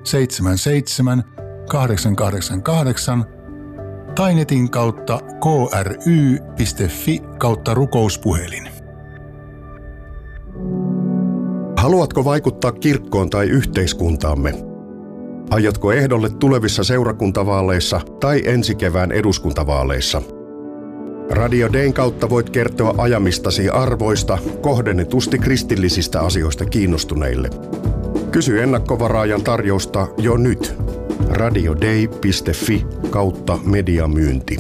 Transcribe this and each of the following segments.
77 888 tai netin kautta kry.fi/rukouspuhelin. Haluatko vaikuttaa kirkkoon tai yhteiskuntaamme? Aiotko ehdolle tulevissa seurakuntavaaleissa tai ensi kevään eduskuntavaaleissa? Radio Dayn kautta voit kertoa ajamistasi arvoista kohdennetusti kristillisistä asioista kiinnostuneille. Kysy ennakkovaraajan tarjousta jo nyt. radioday.fi/mediamyynti.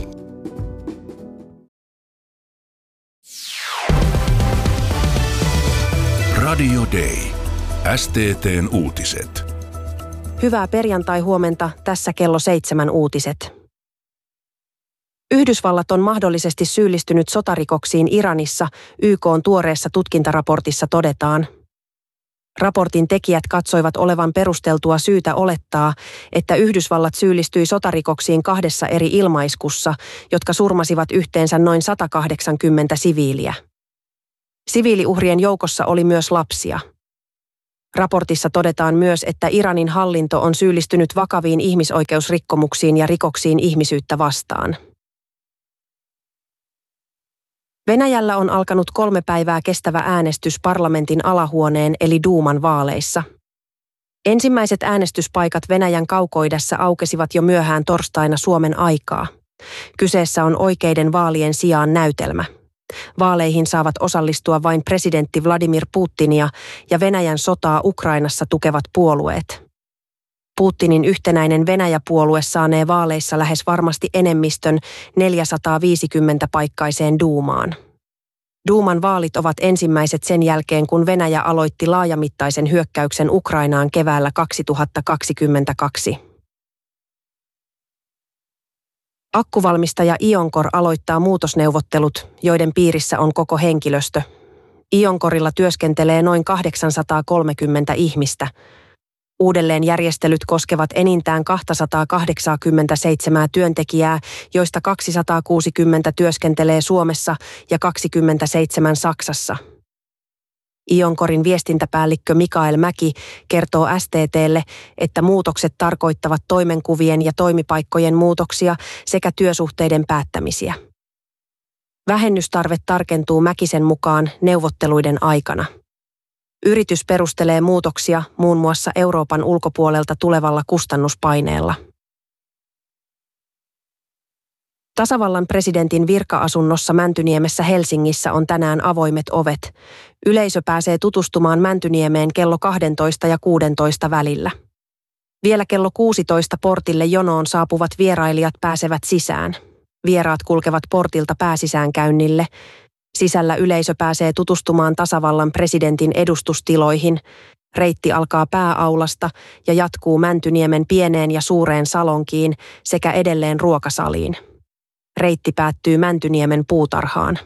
Radio Day. STT:n uutiset. Hyvää perjantai-huomenta, tässä kello 7 uutiset. Yhdysvallat on mahdollisesti syyllistynyt sotarikoksiin Iranissa, YK:n tuoreessa tutkintaraportissa todetaan. Raportin tekijät katsoivat olevan perusteltua syytä olettaa, että Yhdysvallat syyllistyi sotarikoksiin 2 eri ilmaiskussa, jotka surmasivat yhteensä noin 180 siviiliä. Siviiliuhrien joukossa oli myös lapsia. Raportissa todetaan myös, että Iranin hallinto on syyllistynyt vakaviin ihmisoikeusrikkomuksiin ja rikoksiin ihmisyyttä vastaan. Venäjällä on alkanut 3 päivää kestävä äänestys parlamentin alahuoneen eli Duuman vaaleissa. Ensimmäiset äänestyspaikat Venäjän kaukoidässä aukesivat jo myöhään torstaina Suomen aikaa. Kyseessä on oikeiden vaalien sijaan näytelmä. Vaaleihin saavat osallistua vain presidentti Vladimir Putinia ja Venäjän sotaa Ukrainassa tukevat puolueet. Putinin yhtenäinen Venäjä-puolue saanee vaaleissa lähes varmasti enemmistön 450-paikkaiseen Duumaan. Duuman vaalit ovat ensimmäiset sen jälkeen, kun Venäjä aloitti laajamittaisen hyökkäyksen Ukrainaan keväällä 2022. Akkuvalmistaja Ioncor aloittaa muutosneuvottelut, joiden piirissä on koko henkilöstö. Ioncorilla työskentelee noin 830 ihmistä. Uudelleenjärjestelyt koskevat enintään 287 työntekijää, joista 260 työskentelee Suomessa ja 27 Saksassa. Ioncorin viestintäpäällikkö Mikael Mäki kertoo STT:lle, että muutokset tarkoittavat toimenkuvien ja toimipaikkojen muutoksia sekä työsuhteiden päättämisiä. Vähennystarve tarkentuu Mäkisen mukaan neuvotteluiden aikana. Yritys perustelee muutoksia muun muassa Euroopan ulkopuolelta tulevalla kustannuspaineella. Tasavallan presidentin virka-asunnossa Mäntyniemessä Helsingissä on tänään avoimet ovet. Yleisö pääsee tutustumaan Mäntyniemeen kello 12 ja 16 välillä. Vielä kello 16 portille jonoon saapuvat vierailijat pääsevät sisään. Vieraat kulkevat portilta pääsisäänkäynnille. Sisällä yleisö pääsee tutustumaan tasavallan presidentin edustustiloihin. Reitti alkaa pääaulasta ja jatkuu Mäntyniemen pieneen ja suureen salonkiin sekä edelleen ruokasaliin. Reitti päättyy Mäntyniemen puutarhaan.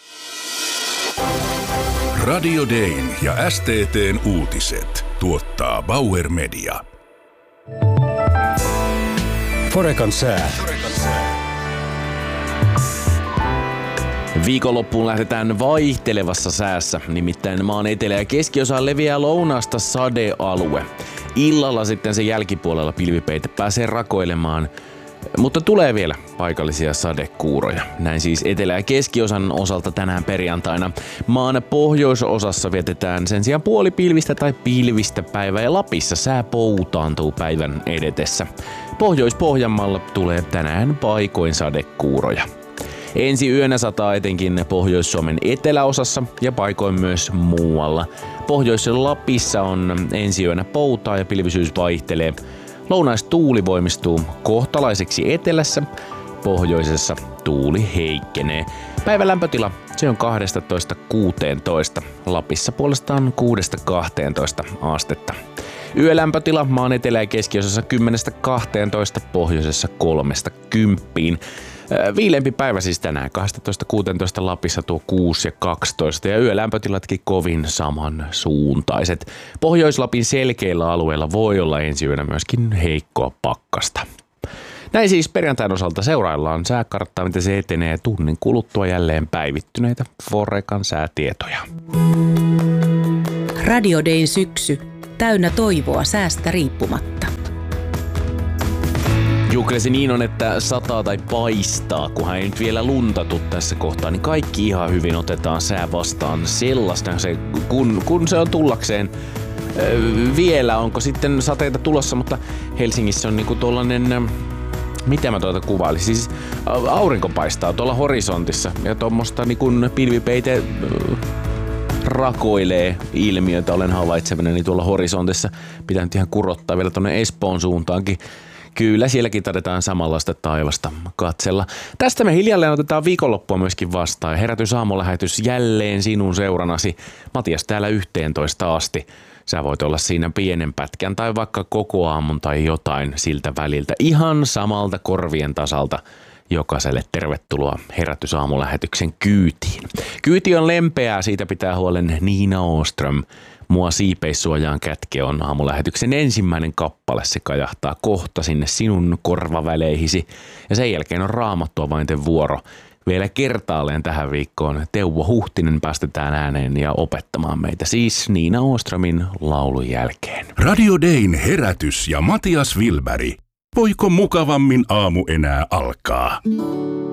Radio Dayn ja STT:n uutiset tuottaa Bauer Media. Forecan sää. Viikonloppuun lähdetään vaihtelevassa säässä, nimittäin maan etelä- ja keskiosaan leviää lounaasta sadealue. Illalla sitten sen jälkipuolella pilvipeite pääsee rakoilemaan, mutta tulee vielä paikallisia sadekuuroja. Näin siis etelä- ja keskiosan osalta tänään perjantaina. Maan pohjoisosassa vietetään sen sijaan puolipilvistä tai pilvistä päivää ja Lapissa sää poutaantuu päivän edetessä. Pohjois-Pohjanmaalla tulee tänään paikoin sadekuuroja. Ensi yönä sataa etenkin Pohjois-Suomen eteläosassa ja paikoin myös muualla. Pohjois-Lapissa on ensi yönä poutaa ja pilvisyys vaihtelee. Lounaistuuli voimistuu kohtalaiseksi etelässä, pohjoisessa tuuli heikkenee. Päivän lämpötila se on 12–16, Lapissa puolestaan 6–12 astetta. Yölämpötila maan etelä- ja keskiosassa 10–12, pohjoisessa 3–10. Viileämpi päivä siis tänään, 12–16 Lapissa tuo 6 ja 12 ja yölämpötilatkin kovin samansuuntaiset. Pohjois-Lapin selkeillä alueilla voi olla ensi yönä myöskin heikkoa pakkasta. Näin siis perjantain osalta seuraillaan sääkarttaa, miten se etenee tunnin kuluttua jälleen päivittyneitä Forecan säätietoja. Radio Dayn syksy, täynnä toivoa säästä riippumatta. Kyllä se niin on, että sataa tai paistaa, kunhan ei nyt vielä luntatu tässä kohtaa, niin kaikki ihan hyvin otetaan sää vastaan sellaista, se, kun se on tullakseen. Vielä onko sitten sateita tulossa, mutta Helsingissä on niinku tollanen, mitä mä kuvailisin, siis aurinko paistaa tuolla horisontissa ja tuommoista niinku pilvipeite rakoilee ilmiötä, olen havaitsevani tuolla horisontissa. Pitää nyt ihan kurottaa vielä tuonne Espoon suuntaankin. Kyllä, sielläkin tarvitaan samanlaista taivasta katsella. Tästä me hiljalleen otetaan viikonloppua myöskin vastaan. Herätysaamulähetys jälleen sinun seuranasi. Matias täällä 11 asti. Sä voit olla siinä pienen pätkän tai vaikka koko aamun tai jotain siltä väliltä. Ihan samalta korvien tasalta. Jokaiselle tervetuloa Herätysaamulähetyksen kyytiin. Kyyti on lempeää, siitä pitää huolen Niina Åström. Mua siipeissuojaan kätke on aamulähetyksen ensimmäinen kappale. Se kajahtaa kohta sinne sinun korvaväleihisi. Ja sen jälkeen on Raamattua vainten vuoro. Vielä kertaalleen tähän viikkoon Teuvo Huhtinen päästetään ääneen ja opettamaan meitä siis Niina Åströmin laulun jälkeen. Radio Dayn herätys ja Matias Wilberg. Voiko mukavammin aamu enää alkaa?